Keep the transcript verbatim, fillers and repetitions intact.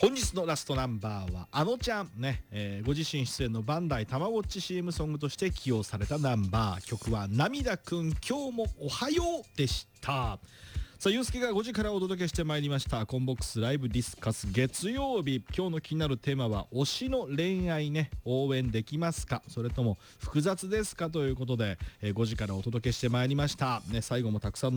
本日のラストナンバーはあのちゃんね、えーご自身出演のバンダイたまごっち シーエム ソングとして起用されたナンバー、曲は涙くん今日もおはようでした。さあ、ゆうすけがごじからお届けしてまいりましたコンボックスライブディスカス月曜日。今日の気になるテーマは推しの恋愛ね、応援できますか、それとも複雑ですかということで、えーごじからお届けしてまいりましたね。最後もたくさんの